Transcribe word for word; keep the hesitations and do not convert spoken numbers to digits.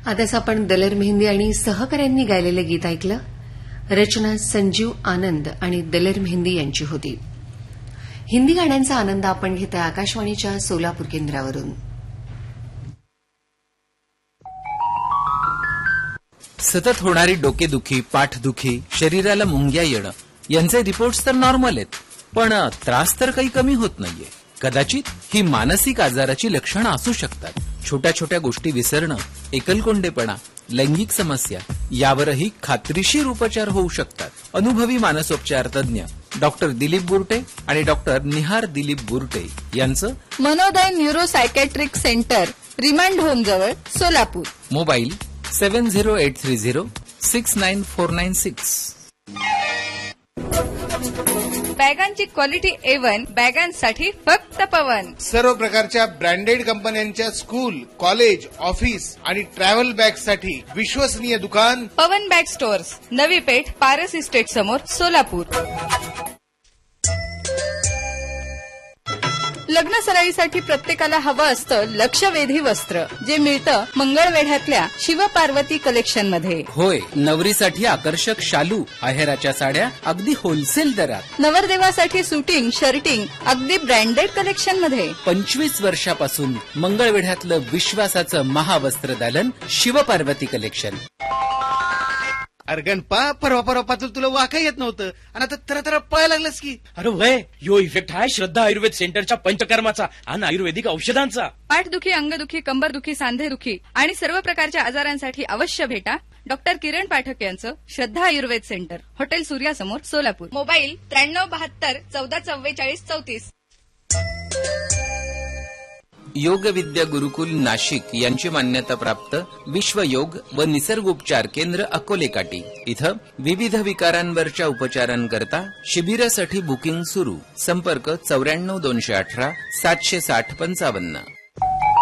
आताच आपण दलेर मेहंदी आणि सहकाऱ्यांनी गायलेलं गीत ऐकलं. रचना संजीव आनंद आणि दलेर मेहंदी यांची होती. हिंदी गाण्यांचा आनंद आपण घेतोय आकाशवाणीच्या सोलापूर केंद्रावरून. सतत होणारी डोकेदुखी, पाठदुखी, शरीराला मुंग्या येणं यांचे रिपोर्ट्स तर नॉर्मल आहेत, पण त्रास तर काही कमी होत नाहीये. कदाचित ही मानसिक आजाराची लक्षणं असू शकतात. छोट्या छोट्या गोष्टी विसरणं, एकलकोंडेपणा, लैंगिक समस्या यावरही खात्रीशीर उपचार होऊ शकतात. अनुभवी मानसोपचार तज्ञ डॉक्टर दिलीप बुरटे आणि डॉक्टर निहार दिलीप बुरटे यांचं मनोदय neuro psychiatric centre, remand home जवळ, Solapur. Mobile seven zero eight three zero six nine four nine six. बॅगांची quality A one, बॅगांसाठी फक्त पवन. सर्व प्रकारच्या ब्रँडेड कंपन्यांच्या स्कूल, कॉलेज, ऑफिस आणि ट्रॅव्हल बॅगसाठी विश्वसनीय दुकान पवन bag stores, Navi Peth, Paras estate समोर, सोलापूर. लग्न सराईसाठी प्रत्येकाला हवं असतं लक्षवेधी वस्त्र, जे मिळतं मंगळवेढ्यातल्या शिवपार्वती कलेक्शन मध्ये. होय, नवरीसाठी आकर्षक शालू, आहेराच्या साड्या अगदी होलसेल दरात. नवरदेवासाठी सुटिंग, शर्टिंग अगदी ब्रँडेड कलेक्शन मध्ये. पंचवीस वर्षापासून मंगळवेढ्यातलं विश्वासाचं महावस्त्र दालन शिवपार्वती कलेक्शन. अरे गणपा, परवा परवा पात्र तुला वाका येत नव्हतं आणि आता तर तर पळायला लागलंस की. अरे वय, यो इफेक्ट आहे श्रद्धा आयुर्वेद सेंटरच्या पंचकर्माचा आणि आयुर्वेदिक औषधांचा. पाठदुखी, अंगदुखी, कंबरदुखी, सांधेदुखी आणि सर्व प्रकारच्या आजारांसाठी अवश्य भेटा डॉक्टर किरण पाठक यांचं श्रद्धा Ayurveda centre, hotel सूर्यासमोर, Solapur. Mobile त्र्याण्णव बहात्तर चौदा चव्वेचाळीस चौतीस. योग विद्या गुरुकुल नाशिक यांची मान्यता प्राप्त विश्व योग व निसर्गोपचार केंद्र अकोले काटी इथं विविध विकारांवरच्या उपचारांकरता शिबिरासाठी बुकिंग सुरू. संपर्क चौऱ्याण्णव दोनशे अठरा सातशे साठ पंचावन्न.